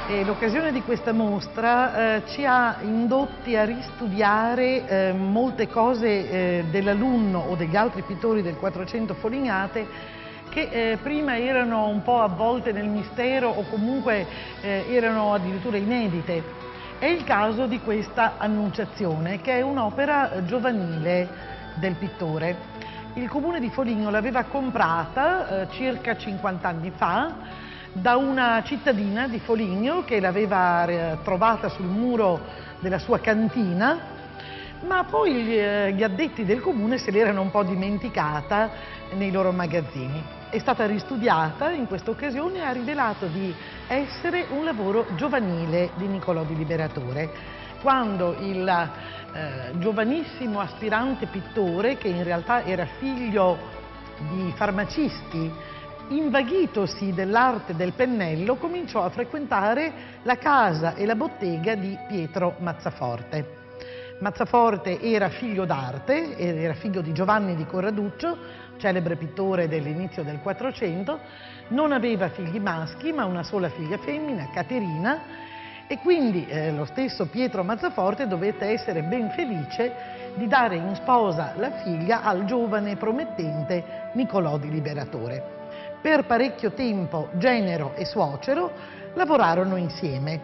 L'occasione di questa mostra ci ha indotti a ristudiare molte cose dell'alunno o degli altri pittori del Quattrocento Folignate che prima erano un po' avvolte nel mistero o comunque erano addirittura inedite. È il caso di questa Annunciazione, che è un'opera giovanile del pittore. Il comune di Foligno l'aveva comprata circa 50 anni fa da una cittadina di Foligno che l'aveva trovata sul muro della sua cantina, ma poi gli addetti del comune se l'erano un po' dimenticata nei loro magazzini. È stata ristudiata in questa occasione e ha rivelato di essere un lavoro giovanile di Niccolò di Liberatore, quando il giovanissimo aspirante pittore, che in realtà era figlio di farmacisti, invaghitosi dell'arte del pennello, cominciò a frequentare la casa e la bottega di Pietro Mazzaforte. Mazzaforte era figlio d'arte, era figlio di Giovanni di Corraduccio, celebre pittore dell'inizio del Quattrocento, non aveva figli maschi ma una sola figlia femmina, Caterina, e quindi lo stesso Pietro Mazzaforte dovette essere ben felice di dare in sposa la figlia al giovane e promettente Niccolò di Liberatore. Per parecchio tempo genero e suocero lavorarono insieme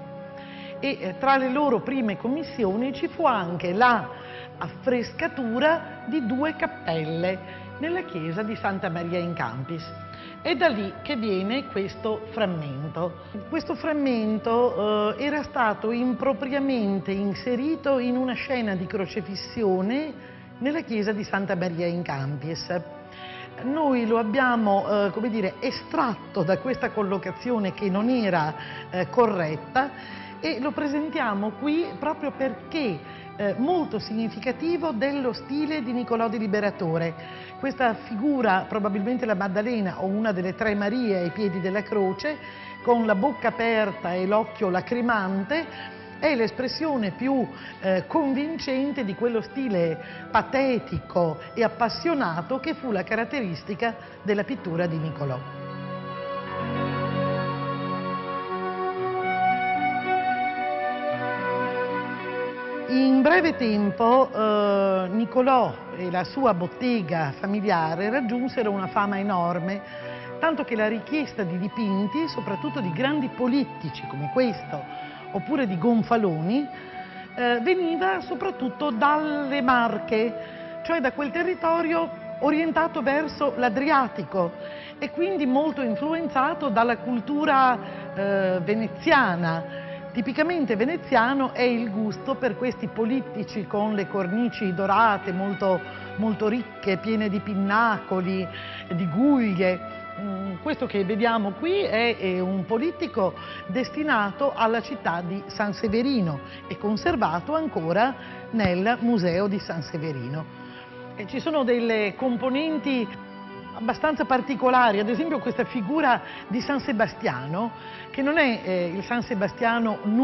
e tra le loro prime commissioni ci fu anche la affrescatura di 2 cappelle nella chiesa di Santa Maria in Campis. È da lì che viene questo frammento. Questo frammento era stato impropriamente inserito in una scena di crocefissione nella chiesa di Santa Maria in Campis. Noi lo abbiamo, come dire, estratto da questa collocazione che non era corretta e lo presentiamo qui proprio perché molto significativo dello stile di Niccolò di Liberatore. Questa figura, probabilmente la Maddalena o una delle 3 Marie ai piedi della croce, con la bocca aperta e l'occhio lacrimante, è l'espressione più convincente di quello stile patetico e appassionato che fu la caratteristica della pittura di Niccolò. In breve tempo Niccolò e la sua bottega familiare raggiunsero una fama enorme, tanto che la richiesta di dipinti, soprattutto di grandi politici come questo, oppure di gonfaloni, veniva soprattutto dalle Marche, cioè da quel territorio orientato verso l'Adriatico e quindi molto influenzato dalla cultura veneziana. Tipicamente veneziano è il gusto per questi politici con le cornici dorate, molto ricche, piene di pinnacoli, di guglie. Questo che vediamo qui è un politico destinato alla città di San Severino e conservato ancora nel museo di San Severino. E ci sono delle componenti abbastanza particolari, ad esempio questa figura di San Sebastiano, che non è il San Sebastiano